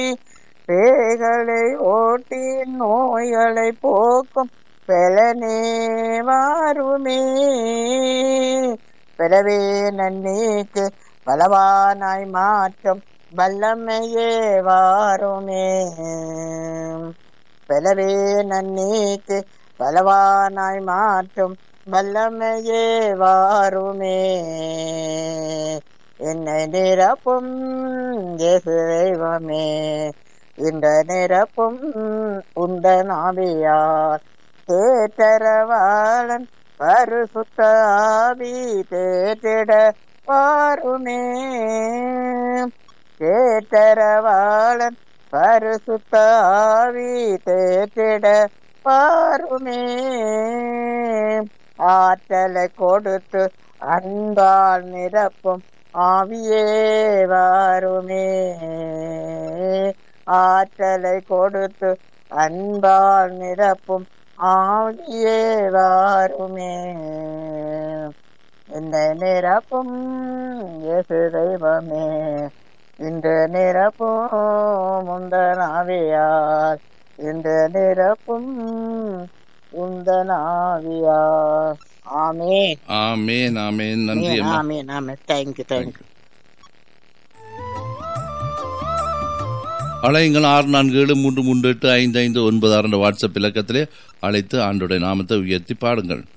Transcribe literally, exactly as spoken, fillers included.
பேய்களை ஓட்டி நோய்களை போக்கும் பலனே வாருமே. பிறவே நன்மைக்கு பலவானாய் மாற்றும் வல்லமையே வாருமே. பிறவே நன்மைக்கு பலவானாய் மாற்றும் வல்லமையே வாருமே. என்னை நிரப்பும் இயேசு தெய்வமே, இந்த நிரப்பும் உந்தன் ஆவியார். தேற்றரவாளன் பரிசுத்த ஆவி தேற்றிட வாருமே. தேற்றரவாளன் பரிசுத்த ஆவி தேற்றிட வாருமே. ஆற்றலை கொடுத்து அன்பால் நிரப்பும் ஆவியே வாருமே. ஆற்றலை கொடுத்து அன்பால் நிரப்பும் ஆவியே வாருமே. இந்த நிரப்பும் இயேசு தெய்வமே, இந்த நிரப்பும் முந்தன் ஆவியார். இந்த நிரப்பும் உந்தன் ஆவியார். ஆமென் ஆமென் ஆமென். நன்றி அம்மா. ஆமென் ஆமென். Thank you thank you. அழையுங்கள் ஆறு நான்கு ஏழு மூன்று மூன்று எட்டு ஐந்து ஐந்து ஒன்பது ஆறு வாட்ஸ்அப் இலக்கத்திலே அழைத்து ஆண்டோடைய நாமத்தை உயர்த்தி பாடுங்கள்.